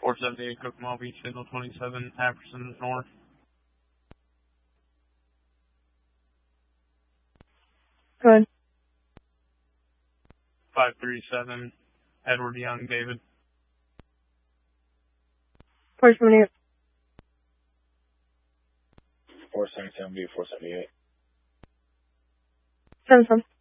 478 Kokomo Beach, signal 27, Apperson North. Good. 537, Edward Young, David. 478. 477B, 478. 77.